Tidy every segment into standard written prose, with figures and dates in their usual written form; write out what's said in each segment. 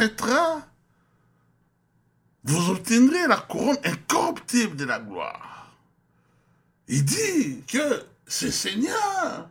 paraîtra, vous obtiendrez la couronne incorruptible de la gloire. Il dit que ce Seigneur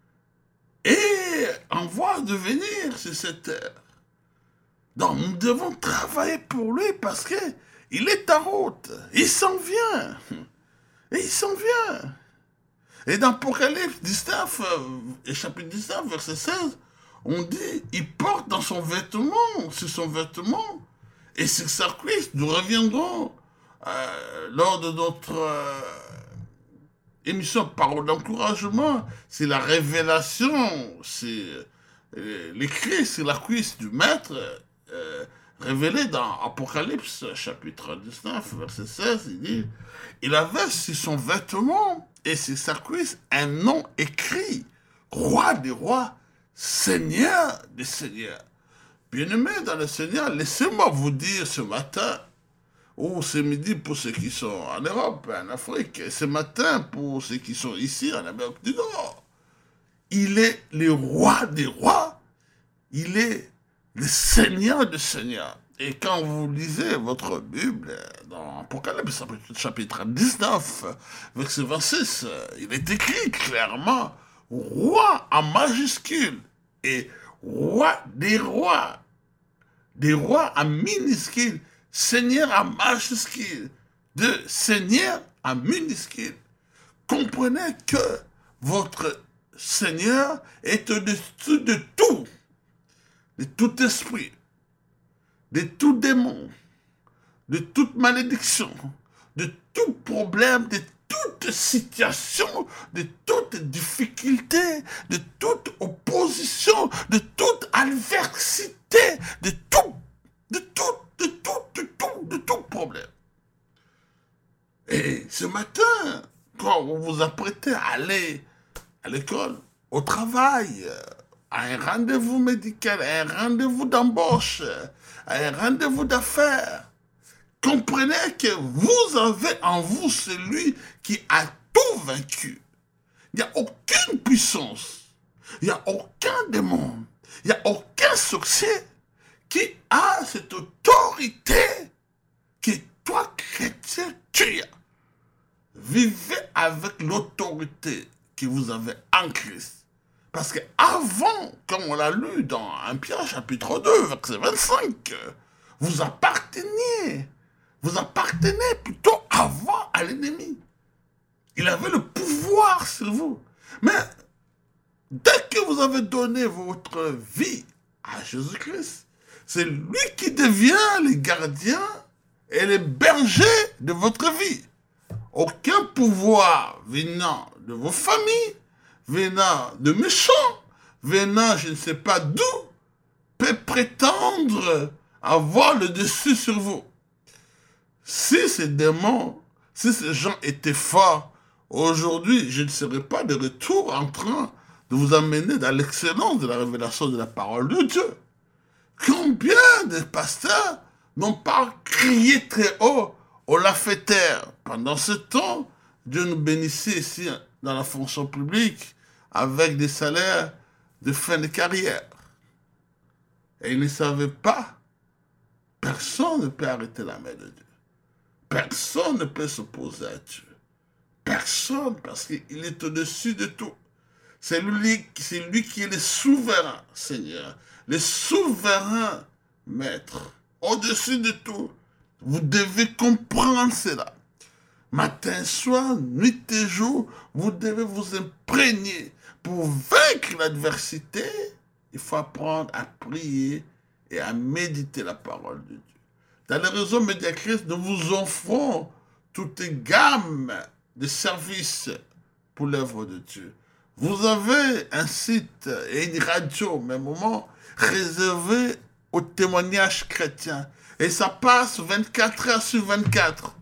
est en voie de venir sur cette terre. Donc nous devons travailler pour lui parce qu'il est en route. Il s'en vient. Et il s'en vient. Et dans Apocalypse 19, chapitre 19, verset 16, on dit, il porte dans son vêtement, sur son vêtement, et sur sa cuisse, nous reviendrons lors de notre émission Parole d'encouragement, c'est la révélation, c'est l'écrit sur la cuisse du maître, révélé dans Apocalypse chapitre 19, verset 16, il dit, il avait sur son vêtement et sur sa cuisse un nom écrit, roi des rois, Seigneur des seigneurs. Bien-aimés dans le Seigneur, laissez-moi vous dire ce matin, ou ce midi pour ceux qui sont en Europe, en Afrique, et ce matin pour ceux qui sont ici en Amérique du Nord, il est le roi des rois, il est le Seigneur des seigneurs. Et quand vous lisez votre Bible, dans Apocalypse chapitre 19, verset 26, il est écrit clairement, roi en majuscule et roi des rois en minuscule, Seigneur en majuscule, de Seigneur en minuscule. Comprenez que votre Seigneur est au-dessus de tout esprit, de tout démon, de toute malédiction, de tout problème, de toute situation, de toute difficulté, de toute opposition, de toute adversité, de tout problème. Et ce matin, quand vous vous apprêtez à aller à l'école, au travail, à un rendez-vous médical, à un rendez-vous d'embauche, à un rendez-vous d'affaires, comprenez que vous avez en vous celui qui a tout vaincu. Il n'y a aucune puissance, il n'y a aucun démon, il n'y a aucun succès qui a cette autorité que toi, chrétien, tu as. Vivez avec l'autorité que vous avez en Christ. Parce que avant, comme on l'a lu dans 1 Pierre chapitre 2, verset 25, vous appartenez plutôt avant à l'ennemi. Il avait le pouvoir sur vous. Mais dès que vous avez donné votre vie à Jésus-Christ, c'est lui qui devient le gardien et le berger de votre vie. Aucun pouvoir venant de vos familles, venant de méchants, venant je ne sais pas d'où, peut prétendre avoir le dessus sur vous. Si ces démons, si ces gens étaient forts, aujourd'hui, je ne serais pas de retour en train de vous amener dans l'excellence de la révélation de la parole de Dieu. Combien de pasteurs n'ont pas crié très haut, on l'a fait taire. Pendant ce temps, Dieu nous bénissait ici dans la fonction publique avec des salaires de fin de carrière. Et ils ne savaient pas, personne ne peut arrêter la main de Dieu. Personne ne peut s'opposer à Dieu. Personne, parce qu'il est au-dessus de tout. C'est lui qui est le souverain Seigneur, le souverain Maître, au-dessus de tout. Vous devez comprendre cela. Matin, soir, nuit et jour, vous devez vous imprégner. Pour vaincre l'adversité, il faut apprendre à prier et à méditer la parole de Dieu. Dans le réseau Médiachrist, nous vous offrons toute gamme de services pour l'œuvre de Dieu. Vous avez un site et une radio, au même moment, réservé aux témoignages chrétiens. Et ça passe 24 heures sur 24.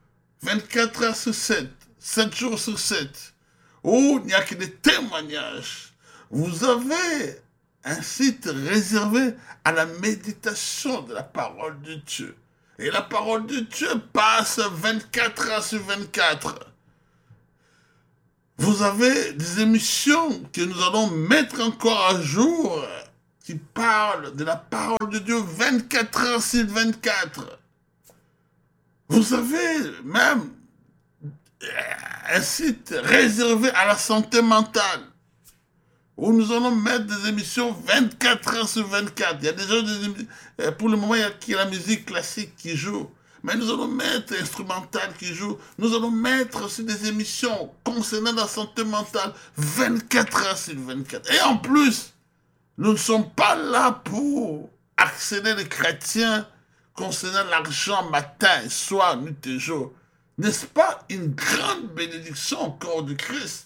24 heures sur 7. 7 jours sur 7. Où il n'y a que des témoignages. Vous avez un site réservé à la méditation de la parole de Dieu. Et la parole de Dieu passe 24 heures sur 24. Vous avez des émissions que nous allons mettre encore à jour, qui parle de la parole de Dieu 24 heures sur 24. Vous savez, même un site réservé à la santé mentale, où nous allons mettre des émissions 24 heures sur 24. Il y a déjà pour le moment, il y a la musique classique qui joue. Mais nous allons mettre l'instrumental qui joue. Nous allons mettre aussi des émissions concernant la santé mentale 24 heures sur 24. Et en plus, nous ne sommes pas là pour accéder les chrétiens concernant l'argent matin, soir, nuit et jour. N'est-ce pas une grande bénédiction au corps de Christ?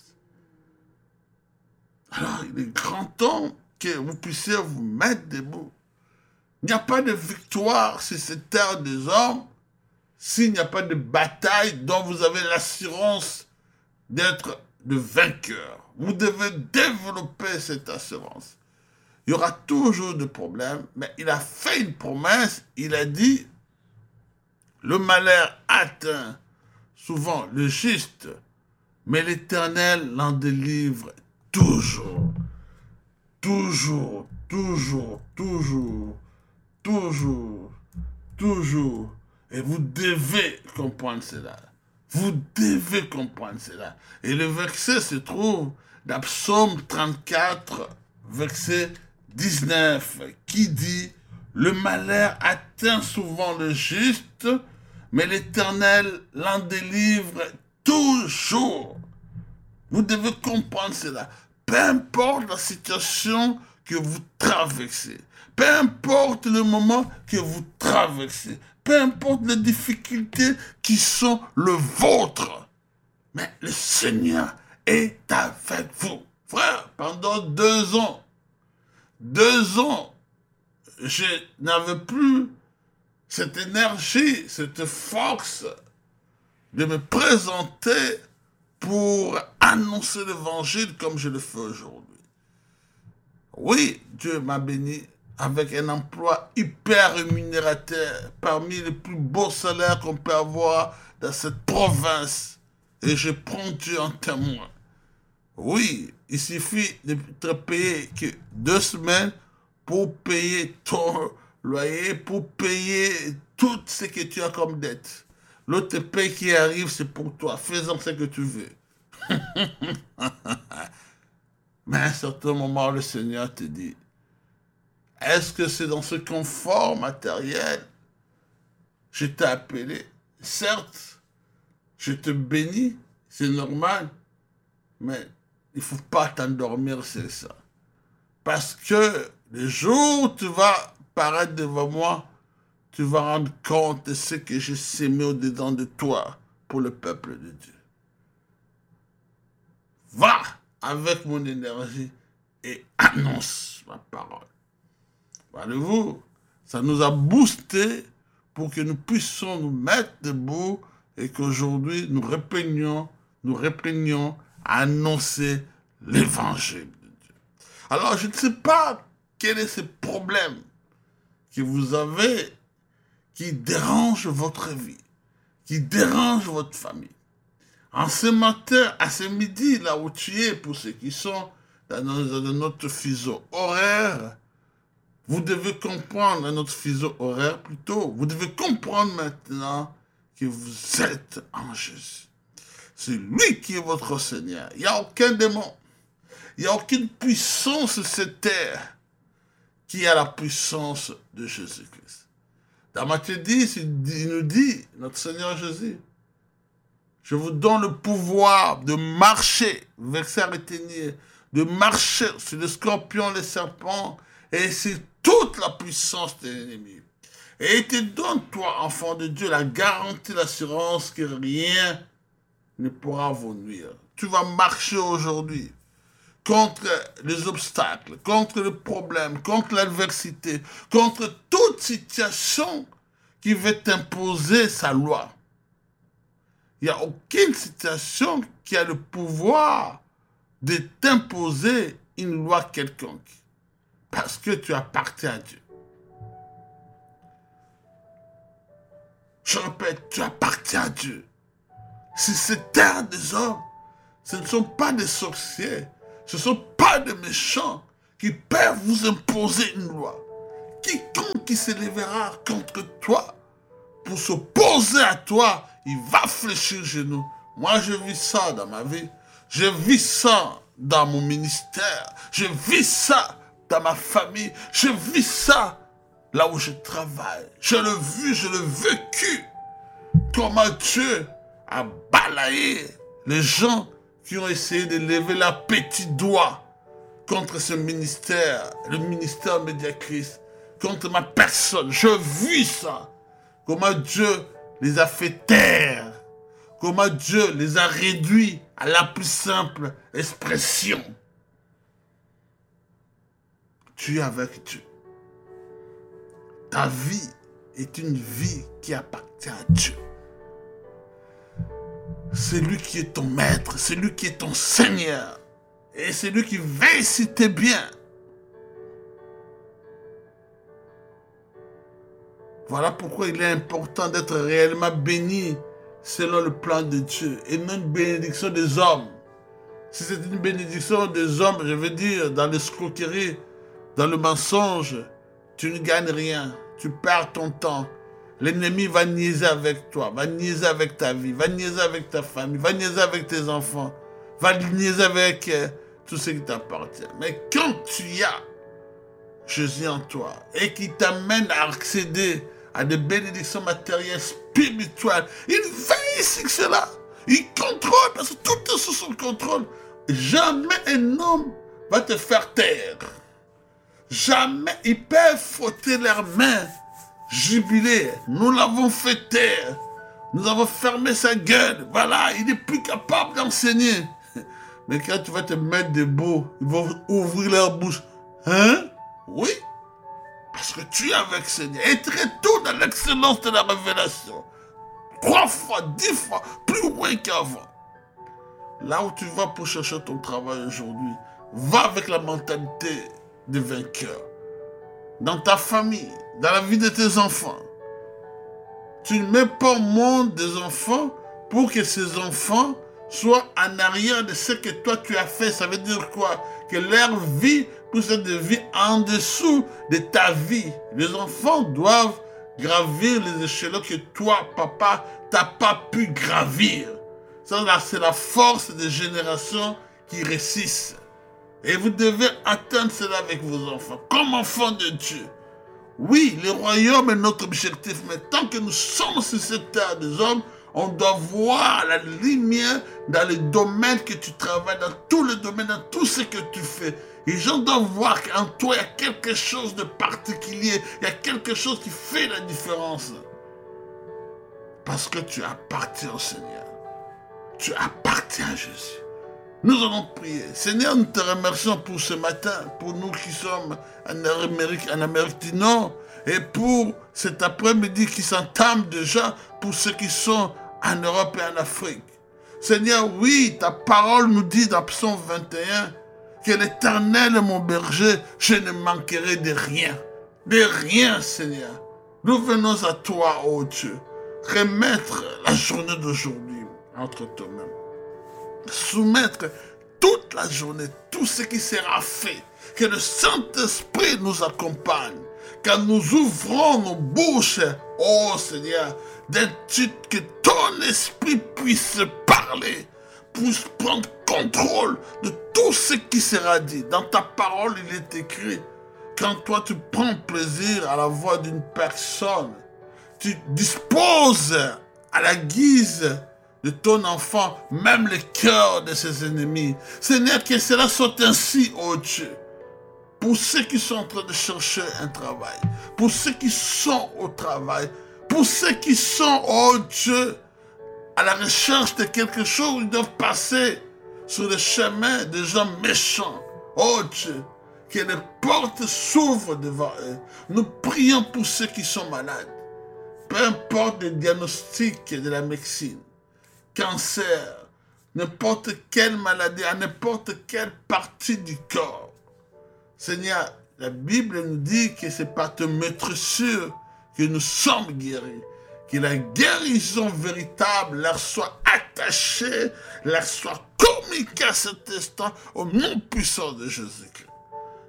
Alors, il est grand temps que vous puissiez vous mettre debout. Il n'y a pas de victoire sur cette terre des hommes s'il n'y a pas de bataille dont vous avez l'assurance d'être de vainqueur. Vous devez développer cette assurance. Il y aura toujours des problèmes, mais il a fait une promesse. Il a dit, le malheur atteint souvent le juste, mais l'Éternel l'en délivre toujours, toujours, toujours, toujours, toujours, toujours. Et vous devez comprendre cela. Vous devez comprendre cela. Et le verset se trouve dans Psaume 34, verset 19, qui dit, le malheur atteint souvent le juste, mais l'Éternel l'en délivre toujours. Vous devez comprendre cela. Peu importe la situation que vous traversez, peu importe le moment que vous traversez, peu importe les difficultés qui sont le vôtre, mais le Seigneur est avec vous. Frère, pendant 2 ans, je n'avais plus cette énergie, cette force de me présenter pour annoncer l'évangile comme je le fais aujourd'hui. Oui, Dieu m'a béni avec un emploi hyper rémunérateur, parmi les plus beaux salaires qu'on peut avoir dans cette province. Et je prends Dieu en témoin. Oui, il suffit de te payer que 2 semaines pour payer ton loyer, pour payer tout ce que tu as comme dette. L'autre paye qui arrive, c'est pour toi. Fais-en ce que tu veux. Mais à un certain moment, le Seigneur te dit, est-ce que c'est dans ce confort matériel je t'ai appelé? Certes, je te bénis, c'est normal, mais il ne faut pas t'endormir sur ça. Parce que le jour où tu vas paraître devant moi, tu vas rendre compte de ce que j'ai sémé au-dedans de toi pour le peuple de Dieu. Va avec mon énergie et annonce ma parole. Voyez-vous, ça nous a boosté pour que nous puissions nous mettre debout et qu'aujourd'hui nous reprenions à annoncer l'évangile de Dieu. Alors, je ne sais pas quel est ce problème que vous avez qui dérange votre vie, qui dérange votre famille. En ce matin, à ce midi, là où tu es, pour ceux qui sont dans notre fuseau horaire, vous devez comprendre, dans notre fuseau horaire plutôt, vous devez comprendre maintenant que vous êtes en Jésus. C'est lui qui est votre Seigneur. Il n'y a aucun démon, il n'y a aucune puissance sur cette terre qui a la puissance de Jésus-Christ. Dans Matthieu 10, il nous dit, notre Seigneur Jésus, je vous donne le pouvoir de marcher, verset retenir, de marcher sur les scorpions, les serpents, et sur toute la puissance de l'ennemi. Et il te donne, toi, enfant de Dieu, la garantie, l'assurance que rien ne pourra vous nuire. Tu vas marcher aujourd'hui contre les obstacles, contre les problèmes, contre l'adversité, contre toute situation qui veut t'imposer sa loi. Il n'y a aucune situation qui a le pouvoir de t'imposer une loi quelconque. Parce que tu appartiens à Dieu. Je répète, tu appartiens à Dieu. Si cette terre des hommes, ce ne sont pas des sorciers, ce ne sont pas des méchants qui peuvent vous imposer une loi. Quiconque qui s'élèvera contre toi pour s'opposer à toi, il va fléchir le genou. Moi, je vis ça dans ma vie. Je vis ça dans mon ministère. Je vis ça dans ma famille. Je vis ça là où je travaille. Je l'ai vu, je l'ai vécu. Comment Dieu a balayé les gens qui ont essayé de lever leur petit doigt contre ce ministère, le ministère Médiachrist, contre ma personne. Je vis ça. Comment Dieu les a fait taire. Comment Dieu les a réduits à la plus simple expression. Tu es avec Dieu. Ta vie est une vie qui appartient à Dieu. C'est lui qui est ton maître, c'est lui qui est ton Seigneur. Et c'est lui qui veille si t'es bien. Voilà pourquoi il est important d'être réellement béni selon le plan de Dieu et non une bénédiction des hommes. Si c'est une bénédiction des hommes, je veux dire, dans l'escroquerie, dans le mensonge, tu ne gagnes rien, tu perds ton temps. L'ennemi va niaiser avec toi, va niaiser avec ta vie, va niaiser avec ta famille, va niaiser avec tes enfants, va niaiser avec tout ce qui t'appartient. Mais quand tu as Jésus en toi et qui t'amène à accéder à des bénédictions matérielles, spirituelles, il veille sur cela. Il contrôle, parce que tout est sous son contrôle. Jamais un homme va te faire taire. Jamais ils peuvent frotter leurs mains, jubiler. Nous l'avons fait taire. Nous avons fermé sa gueule. Voilà, il n'est plus capable d'enseigner. Mais quand tu vas te mettre debout, ils vont ouvrir leur bouche. Hein? Oui. Parce que tu es avec Seigneur. Et très tôt dans l'excellence de la révélation. 3 fois, 10 fois, plus loin qu'avant. Là où tu vas pour chercher ton travail aujourd'hui, va avec la mentalité de vainqueur. Dans ta famille, dans la vie de tes enfants. Tu ne mets pas au monde des enfants pour que ces enfants soient en arrière de ce que toi tu as fait. Ça veut dire quoi? Que leur vie puisse être de vie en dessous de ta vie. Les enfants doivent gravir les échelons que toi, papa, t'as pas pu gravir. Ça, c'est la force des générations qui réussissent. Et vous devez atteindre cela avec vos enfants, comme enfants de Dieu. Oui, le royaume est notre objectif, mais tant que nous sommes sur cette terre des hommes, on doit voir la lumière dans les domaines que tu travailles, dans tous les domaines, dans tout ce que tu fais. Les gens doivent voir qu'en toi, il y a quelque chose de particulier, il y a quelque chose qui fait la différence. Parce que tu appartiens au Seigneur. Tu appartiens à Jésus. Nous allons prier. Seigneur, nous te remercions pour ce matin, pour nous qui sommes en Amérique du Nord, et pour cet après-midi qui s'entame déjà pour ceux qui sont en Europe et en Afrique. Seigneur, oui, ta parole nous dit dans Psaume 21 que l'Éternel est mon berger, je ne manquerai de rien. De rien, Seigneur. Nous venons à toi, ô Dieu, remettre la journée d'aujourd'hui entre toi-même. Soumettre toute la journée, tout ce qui sera fait, que le Saint-Esprit nous accompagne, quand nous ouvrons nos bouches, oh Seigneur, que ton esprit puisse parler, puisse prendre contrôle de tout ce qui sera dit. Dans ta parole, il est écrit, quand toi tu prends plaisir à la voix d'une personne, tu disposes à la guise de ton enfant, même le cœur de ses ennemis. Seigneur, que cela soit ainsi, oh Dieu. Pour ceux qui sont en train de chercher un travail, pour ceux qui sont au travail, pour ceux qui sont, oh Dieu, à la recherche de quelque chose, ils doivent passer sur le chemin des gens méchants. Oh Dieu, que les portes s'ouvrent devant eux. Nous prions pour ceux qui sont malades. Peu importe le diagnostic de la médecine. Cancer, n'importe quelle maladie, à n'importe quelle partie du corps. Seigneur, la Bible nous dit que c'est par te mettre sûr que nous sommes guéris. Que la guérison véritable leur soit attachée, leur soit communiquée à cet instant au nom puissant de Jésus-Christ.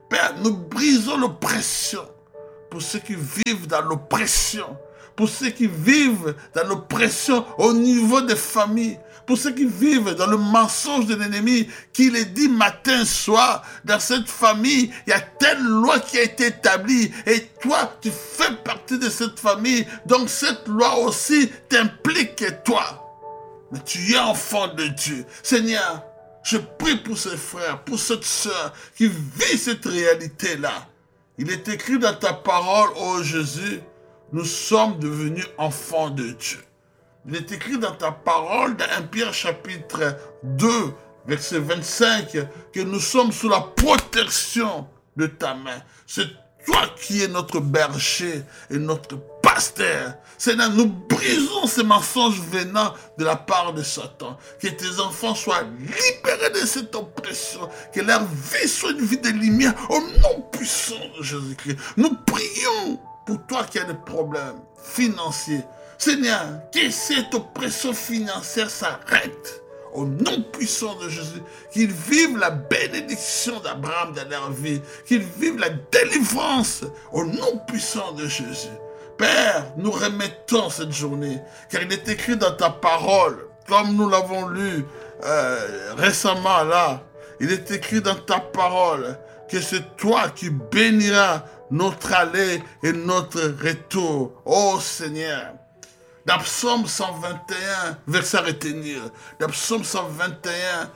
Père, nous brisons l'oppression pour ceux qui vivent dans l'oppression, pour ceux qui vivent dans l'oppression au niveau des familles, pour ceux qui vivent dans le mensonge de l'ennemi, qui les dit matin, soir, dans cette famille, il y a telle loi qui a été établie, et toi, tu fais partie de cette famille, donc cette loi aussi t'implique toi. Mais tu es enfant de Dieu. Seigneur, je prie pour ces frères, pour cette sœur qui vit cette réalité-là. Il est écrit dans ta parole, ô Jésus, nous sommes devenus enfants de Dieu. Il est écrit dans ta parole, dans 1 Pierre chapitre 2, verset 25, que nous sommes sous la protection de ta main. C'est toi qui es notre berger et notre pasteur. Seigneur, nous brisons ces mensonges venant de la part de Satan. Que tes enfants soient libérés de cette oppression. Que leur vie soit une vie de lumière au nom puissant de Jésus-Christ. Nous prions pour toi qui as des problèmes financiers. Seigneur, que cette oppression financière s'arrête. Au nom puissant de Jésus, qu'ils vivent la bénédiction d'Abraham dans leur vie, qu'ils vivent la délivrance au nom puissant de Jésus. Père, nous remettons cette journée, car il est écrit dans ta parole, comme nous l'avons lu récemment là, il est écrit dans ta parole que c'est toi qui béniras notre aller et notre retour. Oh Seigneur, dans Psaume 121, verset à retenir, dans Psaume 121,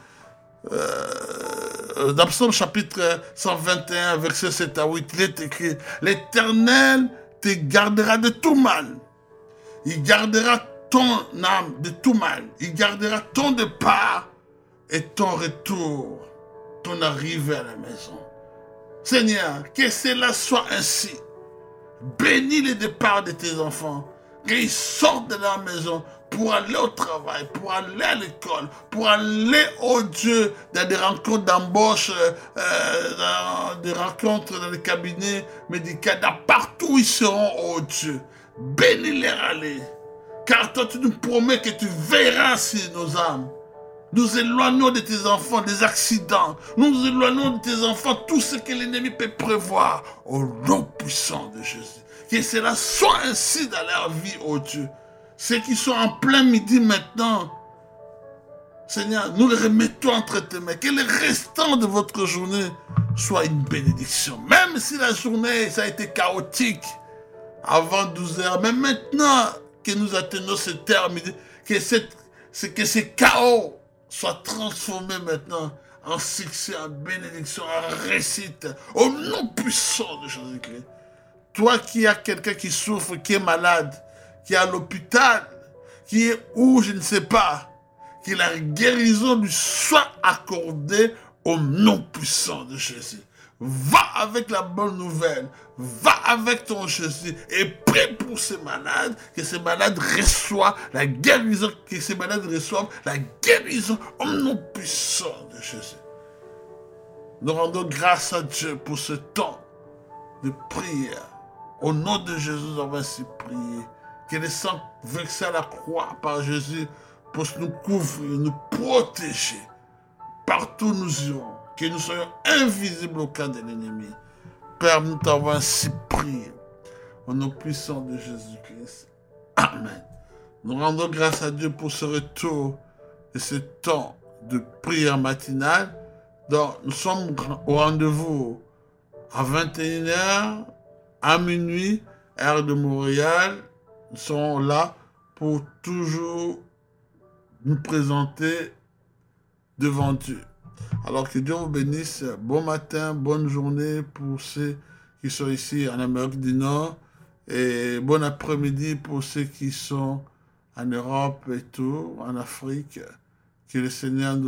dans Psaume chapitre 121, verset 7 à 8, il est écrit, l'Éternel te gardera de tout mal. Il gardera ton âme de tout mal. Il gardera ton départ et ton retour, ton arrivée à la maison. Seigneur, que cela soit ainsi. Bénis le départ de tes enfants. Qu'ils sortent de la maison pour aller au travail, pour aller à l'école, pour aller, oh Dieu, dans des rencontres d'embauche, dans des rencontres dans les cabinets médicaux, partout où ils seront, oh Dieu. Bénis-les aller. Car toi, tu nous promets que tu veilleras sur nos âmes. Nous éloignons de tes enfants des accidents. Nous éloignons de tes enfants tout ce que l'ennemi peut prévoir. Au nom puissant de Jésus. Que cela soit ainsi dans leur vie, oh Dieu. Ceux qui sont en plein midi maintenant, Seigneur, nous les remettons entre tes mains. Que le restant de votre journée soit une bénédiction. Même si la journée, ça a été chaotique avant 12 heures. Mais maintenant que nous atteignons ce terme, que ce chaos soit transformé maintenant en succès, en bénédiction, en réussite. Au nom puissant de Jésus-Christ. Toi qui as quelqu'un qui souffre, qui est malade, qui est à l'hôpital, qui est où, je ne sais pas, que la guérison lui soit accordée au nom puissant de Jésus. Va avec la bonne nouvelle, va avec ton Jésus et prie pour ces malades, que ces malades reçoivent la guérison, que ces malades reçoivent la guérison au nom puissant de Jésus. Nous rendons grâce à Dieu pour ce temps de prière. Au nom de Jésus, nous avons ainsi prié. Que le sang versé à la croix par Jésus puisse nous couvrir, nous protéger. Partout où nous irons. Que nous soyons invisibles au cas de l'ennemi. Père, nous t'avons ainsi prié. Au nom puissant de Jésus-Christ. Amen. Nous rendons grâce à Dieu pour ce retour et ce temps de prière matinale. Donc, nous sommes au rendez-vous à 21h. À minuit, heure de Montréal, nous serons là pour toujours nous présenter devant Dieu. Alors que Dieu vous bénisse. Bon matin, bonne journée pour ceux qui sont ici en Amérique du Nord. Et bon après-midi pour ceux qui sont en Europe et tout, en Afrique. Que le Seigneur nous